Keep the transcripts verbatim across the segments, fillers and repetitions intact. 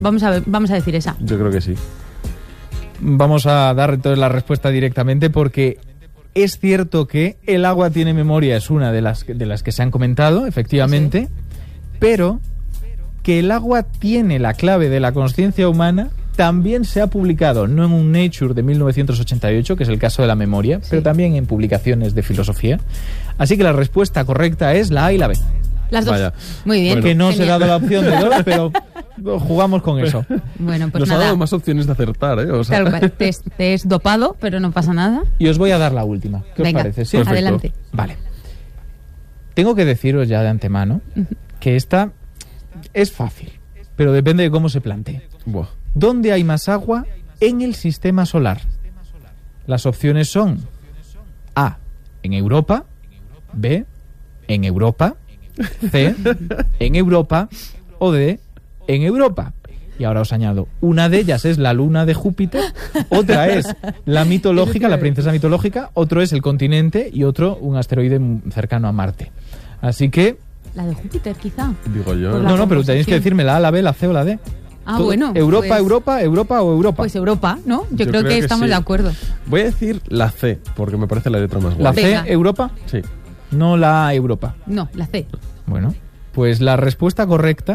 Vamos a ver, vamos a decir esa. Yo creo que sí. Vamos a dar entonces la respuesta directamente porque es cierto que el agua tiene memoria, es una de las, de las que se han comentado, efectivamente, sí. Pero que el agua tiene la clave de la conciencia humana también se ha publicado, no en un Nature de mil novecientos ochenta y ocho, que es el caso de la memoria, sí. Pero también en publicaciones de filosofía. Así que la respuesta correcta es la A y la B. Las dos. Vaya. Muy bien. Porque no se ha dado la opción de dos, pero jugamos con eso. Bueno, pues Nos nada. ha dado más opciones de acertar, ¿eh? O sea. Claro, te, te es dopado, pero no pasa nada. Y os voy a dar la última. ¿Qué Venga, os parece? ¿Sí? Perfecto. Adelante. Vale. Tengo que deciros ya de antemano uh-huh. que esta es fácil, pero depende de cómo se plantee. Buah. ¿Dónde hay más agua en el sistema solar? Las opciones son A, en Europa, B, en Europa, C, en Europa o D, en Europa. Y ahora os añado, una de ellas es la luna de Júpiter, otra es la mitológica, la princesa mitológica, otro es el continente y otro un asteroide cercano a Marte. Así que... La de Júpiter, quizá. Digo yo. No, no, pero tenéis que decirme la A, la B, la C o la D. Ah, bueno. Europa, pues, Europa, Europa o Europa. Pues Europa, ¿no? Yo, Yo creo, creo que, que estamos sí. de acuerdo. Voy a decir la C, porque me parece la letra más guapa. ¿La C, Venga. Europa? Sí. No la A, Europa. No, la C. Bueno, pues la respuesta correcta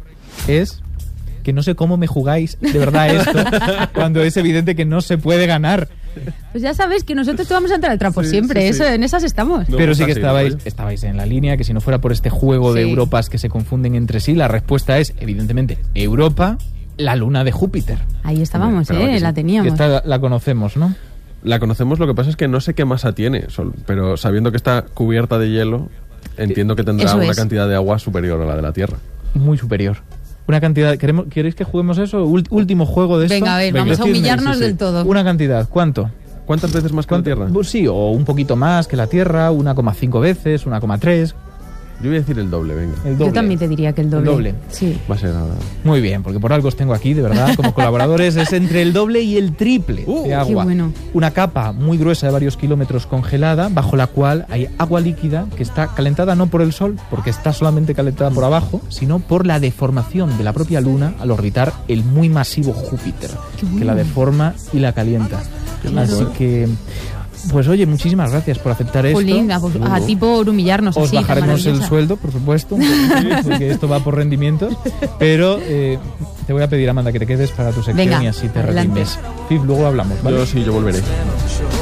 es que no sé cómo me jugáis de verdad esto, cuando es evidente que no se puede ganar. Pues ya sabes que nosotros te vamos a entrar al trapo sí, siempre, sí, eso, sí. en esas estamos. No, Pero sí que estabais, estabais en la línea, que si no fuera por este juego sí. de Europas que se confunden entre sí, la respuesta es, evidentemente, Europa, la luna de Júpiter. Ahí estábamos, Hombre, eh, sí. la teníamos. Esta la, la conocemos, ¿no? La conocemos, lo que pasa es que no sé qué masa tiene, pero sabiendo que está cubierta de hielo, entiendo que tendrá eso una es. cantidad de agua superior a la de la Tierra. Muy superior. Una cantidad, ¿queremos, ¿queréis que juguemos eso? Último juego de esto. Venga, a ver, Venga. vamos a humillarnos sí, sí. del todo. Una cantidad, ¿cuánto? ¿Cuántas veces más que la Tierra? Pues sí, o un poquito más que la Tierra, uno coma cinco veces, uno coma tres. Yo voy a decir el doble, venga. El doble. Yo también te diría que el doble. El doble. Sí. Va a ser nada. Muy bien, porque por algo os tengo aquí, de verdad, como colaboradores, es entre el doble y el triple uh, de agua. Qué bueno. Una capa muy gruesa de varios kilómetros congelada, bajo la cual hay agua líquida que está calentada no por el sol, porque está solamente calentada por abajo, sino por la deformación de la propia Luna al orbitar el muy masivo Júpiter, bueno. que la deforma y la calienta. Claro. Así que... Pues oye, muchísimas gracias por aceptar esto. Linda, pues, a ti por humillarnos Os así. Os bajaremos el sueldo, por supuesto, porque esto va por rendimientos. Pero eh, te voy a pedir, Amanda, que te quedes para tu sección. Venga, y así te adelante. redimes. Fif, luego hablamos, ¿vale? Yo sí, yo volveré.